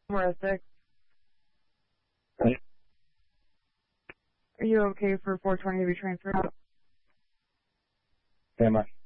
406. Right. Are you okay for 420 to be transferred? Am I?